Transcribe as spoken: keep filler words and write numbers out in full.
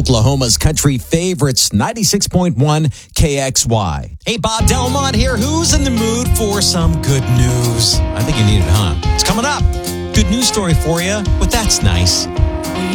Oklahoma's country favorites, ninety-six point one K X Y. Hey, Bob Delmont here. Who's in the mood for some good news? I think you need it, huh? It's coming up. Good news story for you, but that's nice.